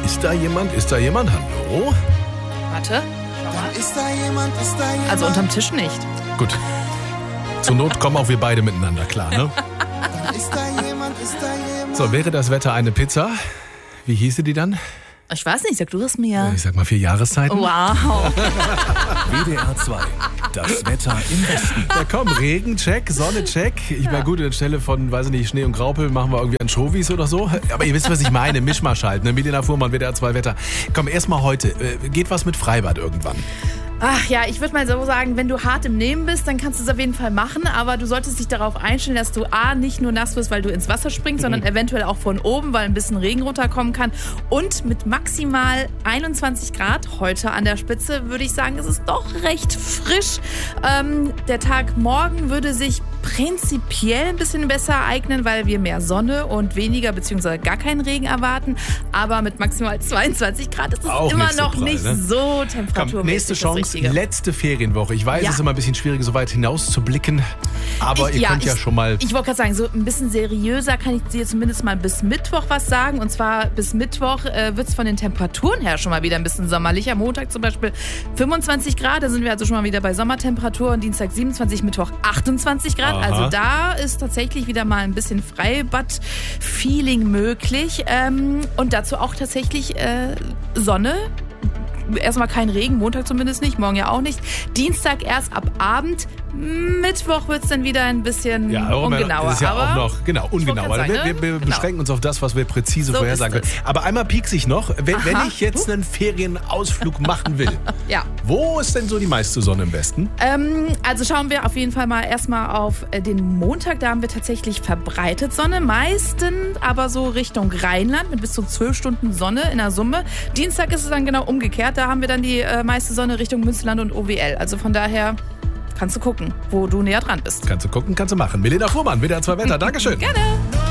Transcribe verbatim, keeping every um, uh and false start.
Ist da jemand? Ist da jemand? Hallo? Warte, schau mal. Ist da jemand? Ist da jemand? Also unterm Tisch nicht. Gut. Zur Not kommen auch wir beide miteinander klar, ne? Ist da jemand? Ist da jemand? So, wäre das Wetter eine Pizza? Wie hieße die dann? Ich weiß nicht, sag du es mir. Ich sag mal vier Jahreszeiten. Wow. W D R zwei, das Wetter im Westen. Ja komm, Regen, check, Sonne, check. Ich meine, gut, anstelle von, weiß ich nicht, Schnee und Graupel machen wir irgendwie Anchovies oder so. Aber ihr wisst, was ich meine, Mischmasch halt, ne? Milena Fuhrmann, W D R zwei Wetter. Komm, erstmal heute. Geht was mit Freibad irgendwann? Ach ja, ich würde mal so sagen, wenn du hart im Nehmen bist, dann kannst du es auf jeden Fall machen, aber du solltest dich darauf einstellen, dass du A, nicht nur nass wirst, weil du ins Wasser springst, sondern eventuell auch von oben, weil ein bisschen Regen runterkommen kann. Und mit maximal einundzwanzig Grad heute an der Spitze würde ich sagen, es ist doch recht frisch. Ähm, der Tag morgen würde sich prinzipiell ein bisschen besser eignen, weil wir mehr Sonne und weniger bzw. gar keinen Regen erwarten. Aber mit maximal zweiundzwanzig Grad ist es Auch immer nicht so noch prall, nicht ne? so temperaturmäßig. Komm, nächste das Chance, Richtige. letzte Ferienwoche. Ich weiß, Ja. es ist immer ein bisschen schwierig, so weit hinaus zu blicken. Aber Ich- ihr ja, könnt ja ich- schon mal... Ich wollte gerade sagen, so ein bisschen seriöser kann ich dir zumindest mal bis Mittwoch was sagen. Und zwar bis Mittwoch äh, wird es von den Temperaturen her schon mal wieder ein bisschen sommerlicher. Montag zum Beispiel fünfundzwanzig Grad, da sind wir also schon mal wieder bei Sommertemperaturen. Dienstag siebenundzwanzig, Mittwoch achtundzwanzig Grad. Aha. Also da ist tatsächlich wieder mal ein bisschen Freibad-Feeling möglich. Ähm, und dazu auch tatsächlich äh, Sonne. Erstmal kein Regen, Montag zumindest nicht, morgen ja auch nicht. Dienstag erst ab Abend. Mittwoch wird es dann wieder ein bisschen Ja, aber ungenauer. das ist ja aber auch noch, genau, ungenauer. sagen, wir, ne? wir, wir Genau. beschränken uns auf das, was wir präzise So vorhersagen ist können. es. Aber einmal piekse ich noch, wenn, wenn Aha. ich jetzt einen Ferienausflug machen will, Ja. wo ist denn so die meiste Sonne im Westen? Ähm, also schauen wir auf jeden Fall mal erstmal auf äh, den Montag. Da haben wir tatsächlich verbreitet Sonne. Meistens aber so Richtung Rheinland mit bis zu zwölf Stunden Sonne in der Summe. Dienstag ist es dann genau umgekehrt. Da haben wir dann die äh, meiste Sonne Richtung Münsterland und O W L. Also von daher kannst du gucken, wo du näher dran bist. Kannst du gucken, kannst du machen. Milena Fuhrmann, W D R zwei Wetter. Dankeschön. Gerne.